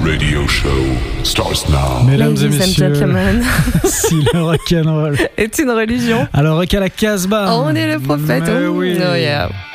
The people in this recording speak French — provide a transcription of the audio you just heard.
radio show starts now. Mesdames et Ladies and messieurs, gentlemen. si le rock'n'roll Est une religion. alors rock à la Casbah. On est le prophète. Mais oui. Oh yeah.